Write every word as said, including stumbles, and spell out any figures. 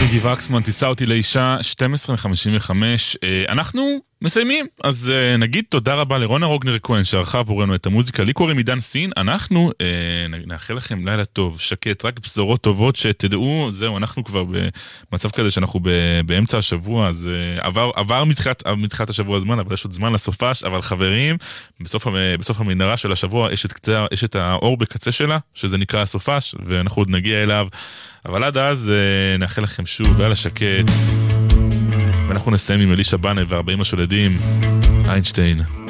סיגי וקסמן, תיסע אותי לאישה, שתים עשרה חמישים וחמש. אנחנו מסיימים, אז נגיד תודה רבה לרונה רוגנר כהן שערכה עבורנו את המוזיקה. לי קוראים עידן סין. אנחנו נאחל לכם לילה טוב, שקט, רק בשורות טובות, שתדעו, זהו, אנחנו כבר במצב כזה שאנחנו באמצע השבוע, אז עבר, עבר מתחילת, מתחילת השבוע הזמן, אבל יש עוד זמן לסופש. אבל חברים, בסוף, בסוף המנהרה של השבוע יש את, קצה, יש את האור בקצה שלה, שזה נקרא הסופש, ואנחנו עוד נגיע אליו. אבל עד אז נאחל לכם שוב לילה שקט, ואנחנו נסיים עם אלישע בנה ו-ארבעים השולדים, איינשטיין.